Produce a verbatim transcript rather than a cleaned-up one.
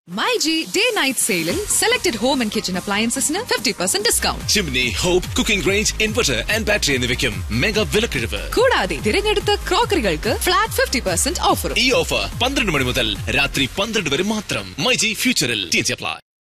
MyG Day Night Sale selected home and kitchen appliances fifty percent discount. Chimney, Hope, Cooking Range, Inverter and Battery എന്നിവയ്ക്കും mega വിലക്കിഴിവ്. കൂടാതെ തിരഞ്ഞെടുത്ത ക്രോക്കറികൾക്ക് flat fifty percent ഓഫറും. ഈ offer പന്ത്രണ്ട് മണി മുതൽ രാത്രി പന്ത്രണ്ട് വരെ മാത്രം. MyG ഫ്യൂച്ചറിൽ ടി എച്ച് അപ്ലൈ.